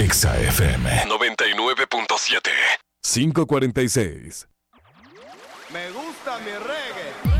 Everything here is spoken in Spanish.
Exa FM 99.7. 546. Me gusta mi reggae.